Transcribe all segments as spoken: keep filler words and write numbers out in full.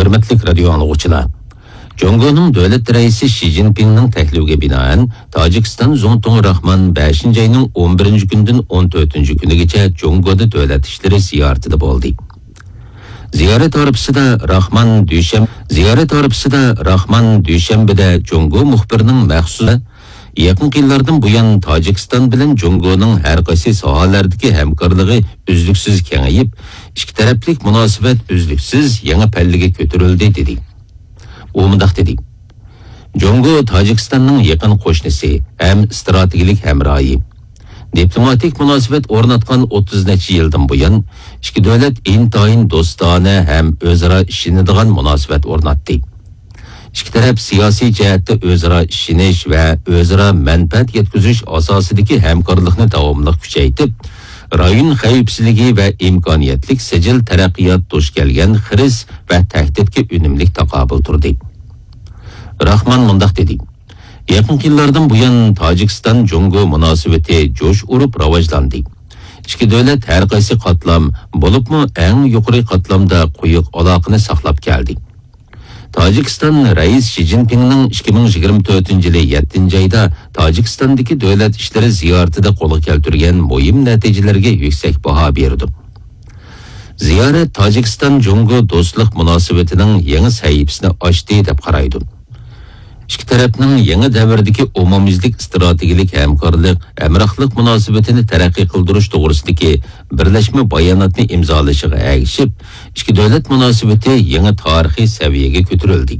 Hürmetlik radyo anlıqçılar. Jongo'nun devlet reisi Xi Jinping'nin tehliğine binaen Tacikistan Zongtong Rahman beşinci ayının on birinci günden on dördüncü günegacha Jongo'da devlet işleri ziyaretinde oldu. Ziyaret arifasida Rahman Dushanbe ziyaret arifasida Rahman Dushanbe'de Jongo muhbirinin maxsus yaqin yillardan buyon Tojikiston bilan Jongo'ning har qaysi sohalardagi hamkorligi uzluksiz kengayib, ikki taraflik munosabat uzluksiz yangi pallaga ko'tarildi dedi. U mundaq dedi. Jongo Tojikistonning yaqin qo'shnisi ham strategik hamrohi. Diplomatik munosabat o'rnatgan o'ttiz necha yildan buyon ikki davlat intayin do'stona ham o'zaro ishlanadigan munosabat o'rnatdi. İki taraf siyasi jihatda o'zaro ishinish va o'zaro manfaat yetkazish asosidagi hamkorlikni davomli kuchaytirib, rayon xavfsizligi va imkoniyatlik sijil taraqqiyot duch kelgan xiris va tahdidga unumli taqobil turdi. Rahman mundaq dedi. Yaqin yillardan buyon Tojikiston Jongo munosabati jo'sh urib rivojlandi. İki davlat har qaysi qatlam bo'libmi eng yuqori qatlamda quyuq aloqani saqlab keldi. Tojikiston rais Xi Jinping'ning ikki ming yigirma to'rtinchi yili yettinchi oyda Tojikistondagi davlat ishlari ziyoratida qo'lga keltirgan muhim natijalarga yuksak baho berdi. Ziyorat Tojikiston Jongo do'stlik munosabatining yangi sahifasini ochdi deb qaraydi. İki tarafning yangi davrdagi umumyuzlik strategik hamkorlik, hamrohlik munosabatini taraqqiy qildirish to'g'risidagi birlashma bayonotni imzolashiga ergishib, ikki davlat munosabati yangi tarixiy saviyaga ko'tarildi.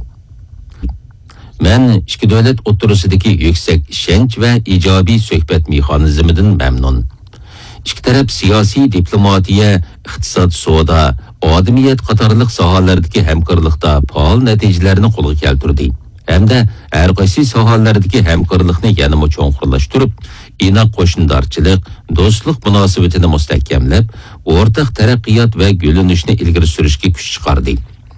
Men ikki davlat o'rtasidagi yuksak ishonch va ijobiy suhbat mexanizmidan mamnun. İki taraf siyosiy diplomatiya, iqtisod, savdo, odamiyat qatorliq sohalardagi hamkorlikda faol natijalarni qo'lga keltirdi. Hamda har qaysi sohalardagi hamkorlikni yanada cho'nqurlashtirib, inoq qo'shnidarchilik, do'stlik munosabatini mustahkamlab, o'rtaq taraqqiyot va gullanishni ilgari surishga kuch chiqardi.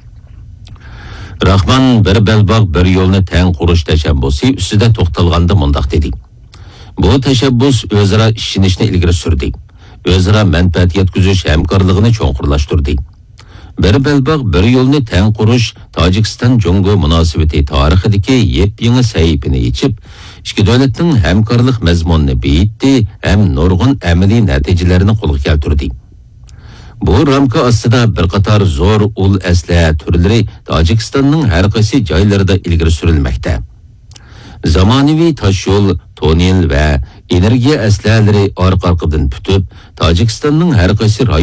Rahman bir belbog' bir yo'lni teng qurish tashabbusi ustida to'xtalganda mundaq dedi. Bu tashabbus o'zaro ishonishni ilgari surdi. O'zaro manfaat yetkazish hamkorligini cho'nqurlashtirdi. Bir belbog' bir yo'lni teng qurish Tojikiston Jongo munosabati tarixidagi yep-yangi sahifani yechib, ikki davlatning hamkorlik mazmunini beyitdi ham nurg'un amaliy natijalarini qo'lga keltirdi. Bu ramka ostida bir qator zo'r ul asliha turlari Tojikistonning har qaysi joylarida ilgari surilmoqda. Zamonaviy toshyo'l, tonel va energiya aslihalari orqa-orqadan putib, Tojikistonning har qaysi